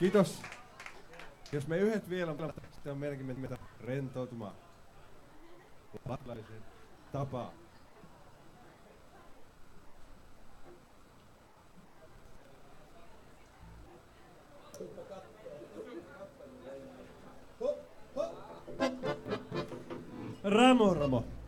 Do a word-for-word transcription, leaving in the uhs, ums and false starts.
Kiitos. Jos me yhdet vielä, sitten on meidänkin meitä rentoutumaan. Latlaisen tapaa. Ramo, Ramo.